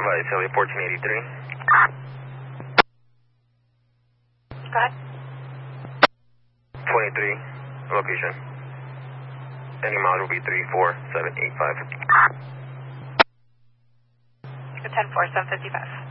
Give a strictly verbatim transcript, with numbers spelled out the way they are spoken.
Visalia fourteen eighty-three. Go ahead. twenty-three, location. Any mileage will be three four seven eight five. ten four seven fifty-five.